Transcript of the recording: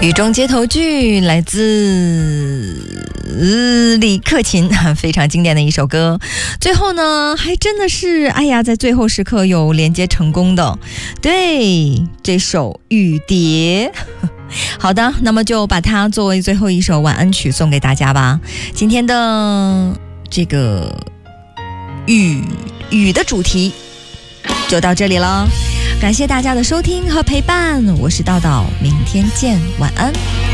雨中街头剧来自李克勤，非常经典的一首歌。最后呢，还真的是在最后时刻有连接成功的。对，这首雨蝶。好的，那么就把它作为最后一首晚安曲送给大家吧。今天的这个雨的主题就到这里了，感谢大家的收听和陪伴，我是道道，明天见，晚安。